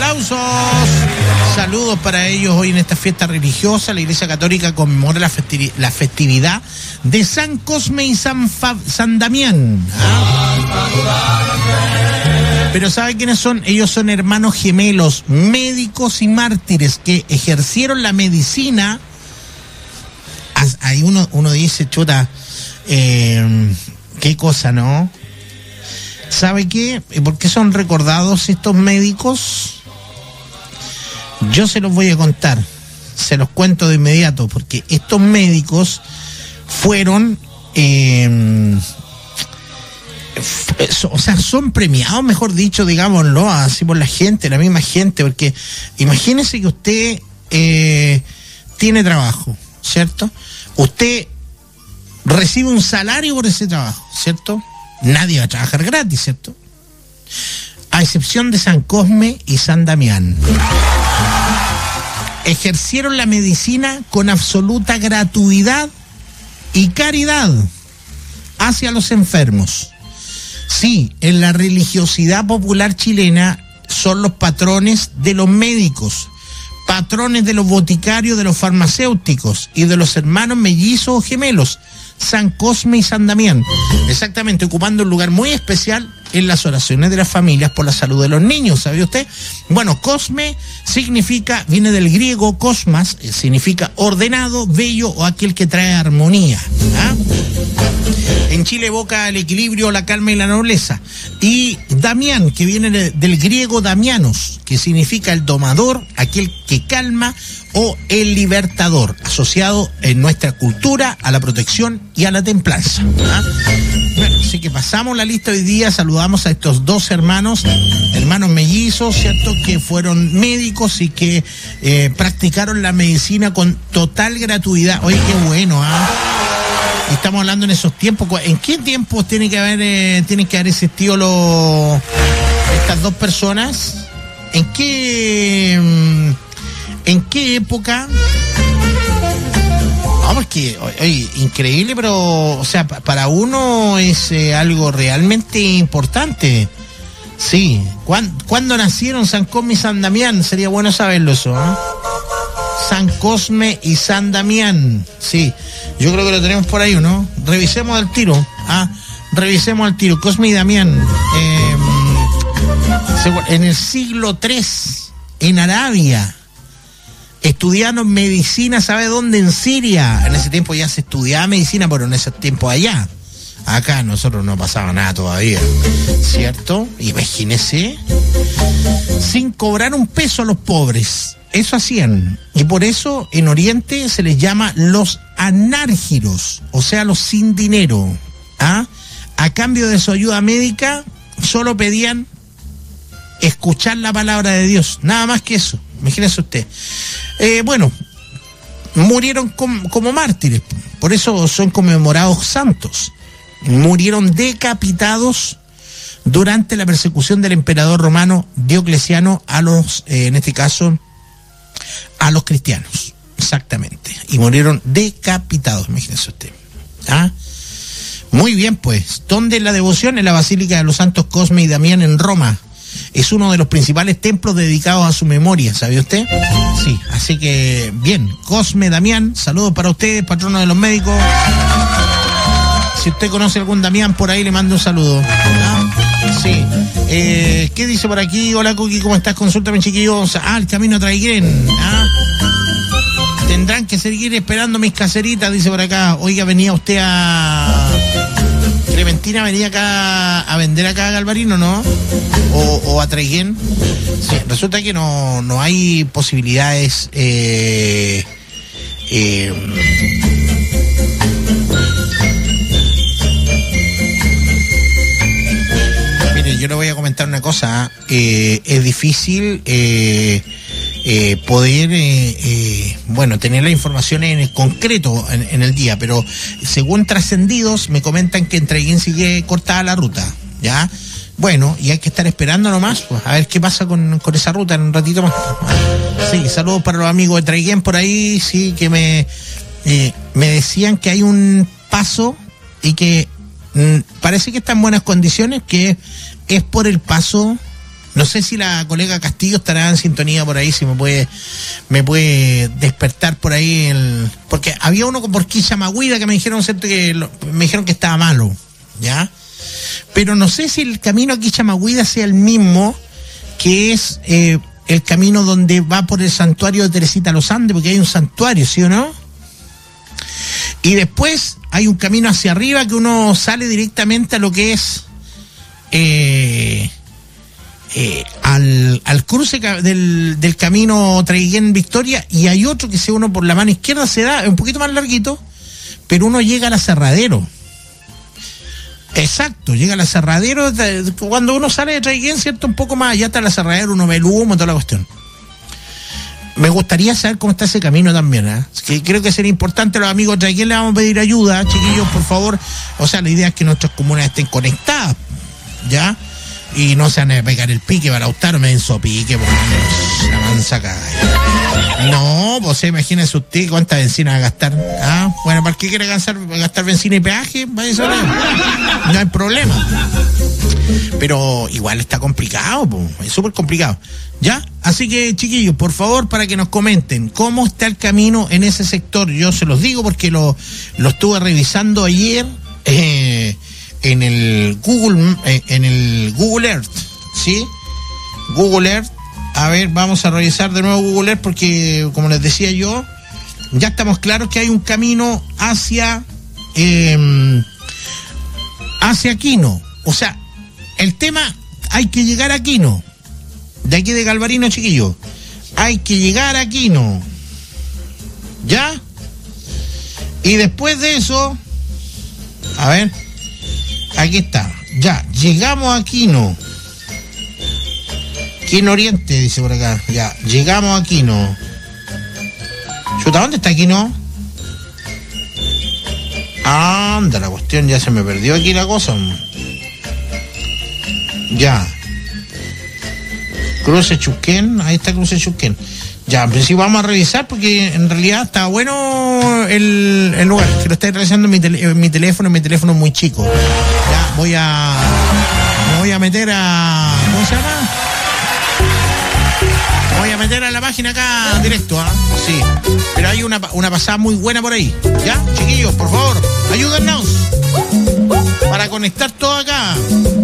aplausos. Saludos para ellos hoy en esta fiesta religiosa. La Iglesia Católica conmemora la festividad de San Cosme y San Damián. Pero ¿sabe quiénes son? Ellos son hermanos gemelos, médicos y mártires que ejercieron la medicina. Ahí uno dice, chuta, qué cosa, ¿no? ¿Sabe qué? ¿Por qué son recordados estos médicos? Yo se los voy a contar, se los cuento de inmediato, porque estos médicos fueron, son premiados, mejor dicho, digámoslo, así por la gente, la misma gente, porque imagínese que usted tiene trabajo, ¿cierto? Usted recibe un salario por ese trabajo, ¿cierto? Nadie va a trabajar gratis, ¿cierto? A excepción de San Cosme y San Damián. Ejercieron la medicina con absoluta gratuidad y caridad hacia los enfermos. Sí, en la religiosidad popular chilena son los patrones de los médicos, patrones de los boticarios, de los farmacéuticos y de los hermanos mellizos o gemelos, San Cosme y San Damián, exactamente, ocupando un lugar muy especial en las oraciones de las familias por la salud de los niños, ¿sabe usted? Bueno, Cosme viene del griego cosmas, significa ordenado, bello o aquel que trae armonía. En Chile evoca el equilibrio, la calma y la nobleza. Y Damián, que viene del griego damianos, que significa el domador, aquel que calma, o el libertador, asociado en nuestra cultura a la protección y a la templanza. Bueno, así que pasamos la lista hoy día, saludamos a estos dos hermanos mellizos, ¿cierto?, que fueron médicos y que practicaron la medicina con total gratuidad. Oye, qué bueno, Estamos hablando en esos tiempos. ¿En qué tiempos tienen que haber existido estas dos personas? ¿En qué época? Porque, oye, increíble, pero, o sea, para uno es algo realmente importante. Sí. ¿Cuándo nacieron San Cosme y San Damián? Sería bueno saberlo eso, San Cosme y San Damián. Sí. Yo creo que lo tenemos por ahí, ¿no? Revisemos al tiro. Cosme y Damián. En el siglo III, en Arabia, estudiaron medicina, ¿sabe dónde? En Siria. En ese tiempo ya se estudiaba medicina, pero en ese tiempo allá. Acá nosotros no pasaba nada todavía, ¿cierto? Imagínese. Sin cobrar un peso a los pobres. Eso hacían. Y por eso en Oriente se les llama los anárgiros, o sea, los sin dinero. A cambio de su ayuda médica, solo pedían escuchar la palabra de Dios. Nada más que eso. Imagínese usted. Bueno, murieron como mártires. Por eso son conmemorados santos. Murieron decapitados durante la persecución del emperador romano Diocleciano a los, en este caso, a los cristianos. Exactamente. Y murieron decapitados, imagínese usted. Muy bien, pues. ¿Dónde es la devoción? En la Basílica de los Santos Cosme y Damián en Roma. Es uno de los principales templos dedicados a su memoria, ¿sabe usted? Sí, así que, bien. Cosme, Damián, saludos para ustedes, patrono de los médicos. Si usted conoce algún Damián por ahí, le mando un saludo. Sí. ¿Qué dice por aquí? Hola, Coqui, ¿cómo estás? Consúltame, chiquillos. El camino a Traiguén. Tendrán que seguir esperando mis caseritas, dice por acá. Oiga, venía usted a Clementina, venía acá a vender acá a Galvarino, ¿no? O a Traiguén. Sí, resulta que no hay posibilidades yo le voy a comentar una cosa. Es difícil poder tener la información en el concreto en el día, pero según trascendidos me comentan que en Traiguén sigue cortada la ruta, ¿ya? Bueno, y hay que estar esperando nomás, pues, a ver qué pasa con esa ruta en un ratito más. Sí, saludos para los amigos de Traiguén por ahí, sí, que me decían que hay un paso y que parece que está en buenas condiciones, que es por el paso No sé si la colega Castillo estará en sintonía por ahí, si me puede despertar por ahí porque había uno por Quillamagüida que me dijeron, ¿cierto? Me dijeron que estaba malo, ¿ya? Pero no sé si el camino a Quillamagüida sea el mismo que es el camino donde va por el santuario de Teresita Los Andes, porque hay un santuario, ¿sí o no? Y después hay un camino hacia arriba que uno sale directamente a lo que es al cruce del camino Traiguén-Victoria, y hay otro que si uno por la mano izquierda se da, es un poquito más larguito, pero uno llega al aserradero. Exacto, llega al aserradero, cuando uno sale de Traiguén, ¿cierto? Un poco más allá está el aserradero, uno ve el humo, toda la cuestión. Me gustaría saber cómo está ese camino también, ¿eh? Que creo que sería importante. Los amigos de Traiguén le vamos a pedir ayuda, chiquillos, por favor. O sea, la idea es que nuestras comunas estén conectadas, ¿ya? Y no se van a pegar el pique para Lautaro, me den sopique, porque la mansa caga. No, pues imagínese usted cuánta benzina va a gastar. Ah, bueno, ¿para qué quiere gastar benzina y peaje? Vaya sola. No hay problema. Pero igual está complicado, pues, es súper complicado. ¿Ya? Así que, chiquillos, por favor, para que nos comenten cómo está el camino en ese sector. Yo se los digo porque lo estuve revisando ayer en el Google Earth, ¿sí? Google Earth. A ver, vamos a revisar de nuevo Google Earth porque, como les decía yo, ya estamos claros que hay un camino hacia Quino. O sea, el tema, hay que llegar a Quino. De aquí de Galvarino, chiquillo. Hay que llegar a Quino. ¿Ya? Y después de eso, a ver, aquí está. Ya, llegamos a Quino. Quino Oriente, dice por acá. Ya, llegamos a Quino. Chuta, ¿dónde está Quino? Anda, la cuestión, ya se me perdió aquí la cosa. Ya. Cruce Chusquén, ahí está Cruce Chusquén. Ya, en principio vamos a revisar porque en realidad está bueno el lugar. Que lo estoy revisando en mi teléfono es muy chico. Ya, me voy a meter a... ¿Cómo se llama? Me voy a meter a la página acá directo, ¿ah? Sí. Pero hay una pasada muy buena por ahí. ¿Ya? Chiquillos, por favor, ayúdennos para conectar todo acá.